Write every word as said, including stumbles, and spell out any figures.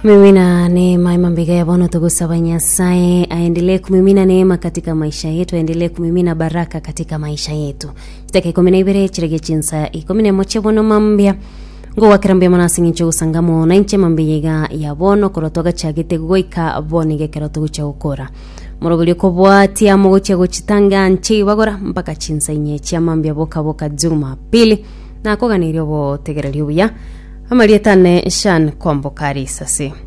Mimina neema imambiga ya bono tugusaba Nyasaye aendelee kumimina neema katika maisha yetu, aendelee kumimina baraka katika maisha yetu. Kitaka kumi na ibere chirege chinsa kumi na moja bono mambia ngo wakirambia manasi ncho usangamo na inche mambiga ya bono korotoga chagite goika bonige keroto gucha ukora. Morogoli ko bwati amogoche gochitanga nchi bagora mpaka chinsa inye chiamambia boka boka Juma pili na koganirio bo tegereri uya amalietane shan kwambo kari sasi.